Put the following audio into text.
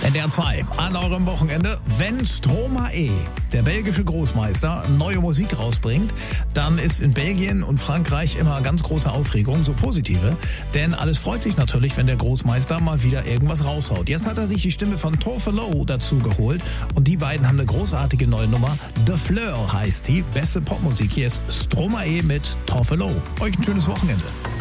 NDR 2 an eurem Wochenende. Wenn Stromae, der belgische Großmeister, neue Musik rausbringt, dann ist in Belgien und Frankreich immer ganz große Aufregung, so positive. Denn alles freut sich natürlich, wenn der Großmeister mal wieder irgendwas raushaut. Jetzt hat er sich die Stimme von Tofelo dazu geholt und die beiden haben eine großartige neue Nummer. The Fleur heißt die. Beste Popmusik. Hier ist Stromae mit Tofelo. Euch ein schönes Wochenende.